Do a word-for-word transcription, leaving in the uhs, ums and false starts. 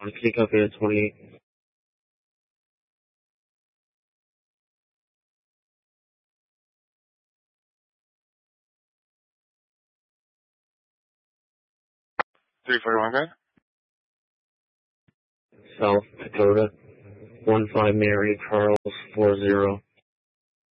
Take up at twenty-eight. three forty-one, okay? South Dakota. one five Mary Charles four zero.